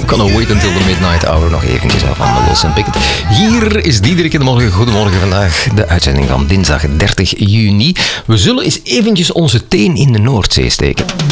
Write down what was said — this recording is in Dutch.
Gonna wait until the midnight hour. Nog eventjes af van Wilson Pickett. Hier is Diederik in de morgen. Goedemorgen vandaag. De uitzending van dinsdag 30 juni. We zullen eens eventjes onze teen in de Noordzee steken.